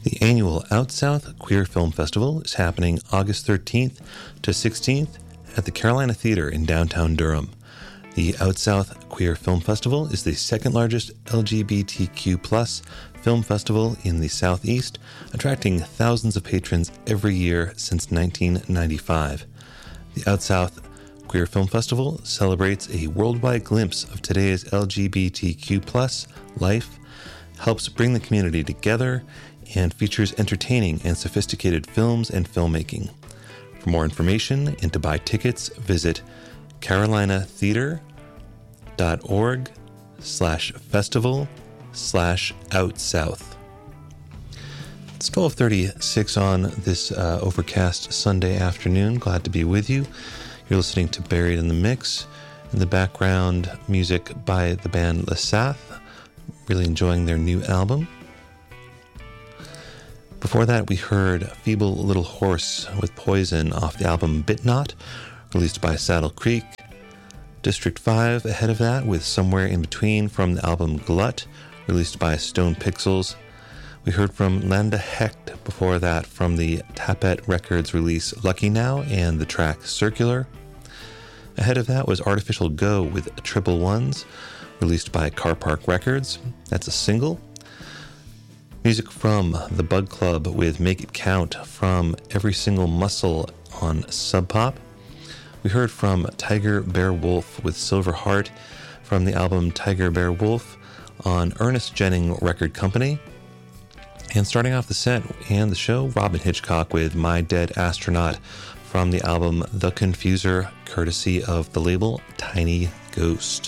The annual Out South Queer Film Festival is happening August 13th to 16th at the Carolina Theater in downtown Durham. The Out South Queer Film Festival is the second largest LGBTQ+ film festival in the Southeast, attracting thousands of patrons every year since 1995. The Out South Queer Film Festival celebrates a worldwide glimpse of today's LGBTQ+ life, helps bring the community together, and features entertaining and sophisticated films and filmmaking. For more information and to buy tickets, visit carolinatheater.org/festival/outsouth. It's 12:36 on this overcast Sunday afternoon. Glad to be with you. You're listening to Buried in the Mix. In the background, music by the band Lesath. Really enjoying their new album. Before that, we heard Feeble Little Horse with Poison off the album Bitnot, released by Saddle Creek. District 5 ahead of that with Somewhere in Between from the album Glut, released by Stone Pixels. We heard from Landa Hecht before that from the Tapet Records release Lucky Now and the track Circular. Ahead of that was Artificial Go with Triple Ones, released by Car Park Records. That's a single. Music from The Bug Club with Make It Count from Every Single Muscle on Sub Pop. We heard from Tiger Bear Wolf with Silver Heart from the album Tiger Bear Wolf on Ernest Jennings Record Company. And starting off the set and the show, Robyn Hitchcock with My Dead Astronaut from the album The Confuser, courtesy of the label Tiny Ghost.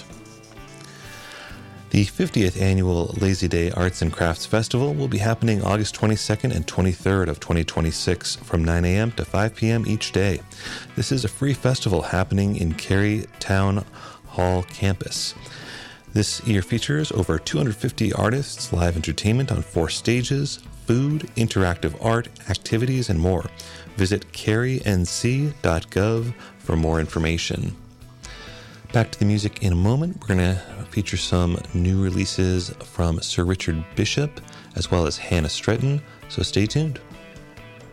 The 50th annual Lazy Day Arts and Crafts Festival will be happening August 22nd and 23rd of 2026 from 9 a.m. to 5 p.m. each day. This is a free festival happening in Cary Town Hall campus. This year features over 250 artists, live entertainment on 4 stages, food, interactive art, activities, and more. Visit carync.gov for more information. Back to the music in a moment. We're going to feature some new releases from Sir Richard Bishop as well as Hannah Stretton, so stay tuned.